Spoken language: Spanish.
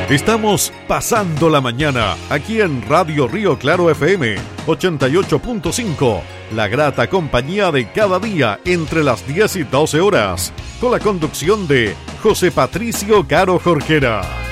Estamos pasando la mañana aquí en Radio Río Claro FM 88.5, la grata compañía de cada día entre las 10 y 12 horas, con la conducción de José Patricio Caro Jorquera.